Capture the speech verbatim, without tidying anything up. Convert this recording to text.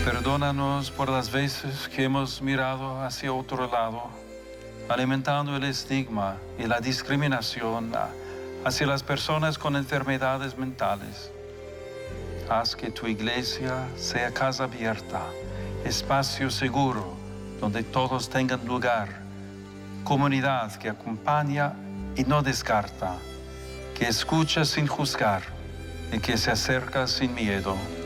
Perdónanos por las veces que hemos mirado hacia otro lado, alimentando el estigma y la discriminación hacia las personas con enfermedades mentales. Haz que tu iglesia sea casa abierta, espacio seguro, donde todos tengan lugar, comunidad que acompaña y no descarta, que escucha sin juzgar y que se acerca sin miedo.